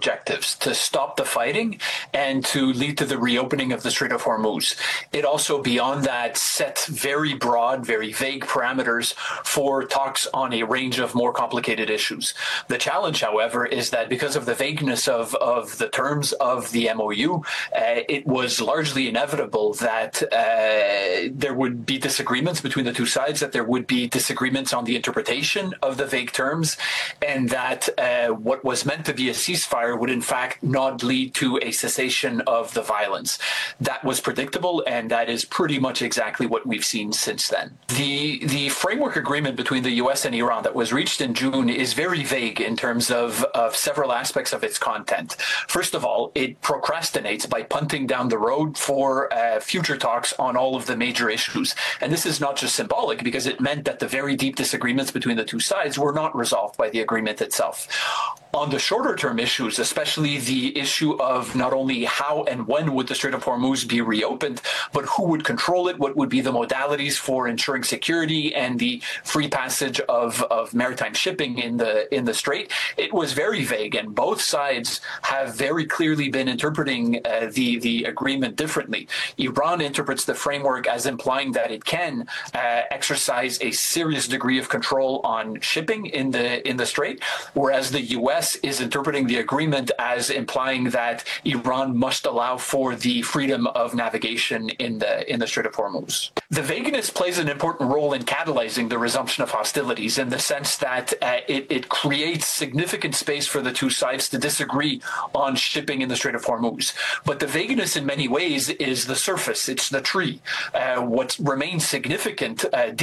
objectives: to stop the fighting and to lead to the reopening of the Strait of Hormuz. It also, beyond that, set very broad, very vague parameters for talks on a range of more complicated issues. The challenge, however, is that because of the vagueness of the terms of the MOU, it was largely inevitable that there would be disagreements between the two sides, that there would be disagreements on the interpretation of the vague terms, and that what was meant to be a ceasefire would in fact not lead to a cessation of the violence. That was predictable, and that is pretty much exactly what we've seen since then. The framework agreement between the US and Iran that was reached in June is very vague in terms of several aspects of its content. First of all, it procrastinates by punting down the road for future talks on all of the major issues. And this is not just symbolic, because it meant that the very deep disagreements between the two sides were not resolved by the agreement itself. On the shorter term issues, especially the issue of not only how and when would the Strait of Hormuz be reopened, but who would control it, what would be the modalities for ensuring security and the free passage of maritime shipping in the strait, it was very vague, and both sides have very clearly been interpreting the agreement differently. Iran interprets the framework as implying that it can exercise a serious degree of control on shipping in the strait, whereas the US is interpreting the agreement as implying that Iran must allow for the freedom of navigation in the Strait of Hormuz. The vagueness plays an important role in catalyzing the resumption of hostilities, in the sense that it creates significant space for the two sides to disagree on shipping in the Strait of Hormuz. But the vagueness in many ways is the surface, it's the tree. What remains significant,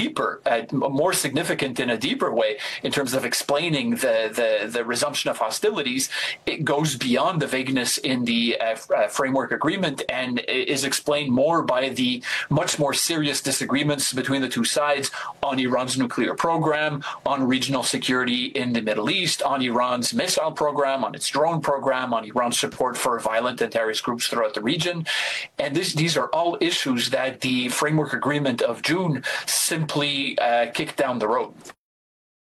more significant in a deeper way in terms of explaining the resumption of hostilities, it goes beyond the vagueness in the framework agreement and is explained more by the much more serious disagreements between the two sides on Iran's nuclear program, on regional security in the Middle East, on Iran's missile program, on its drone program, on Iran's support for violent and terrorist groups throughout the region. And these are all issues that the framework agreement of June simply kicked down the road.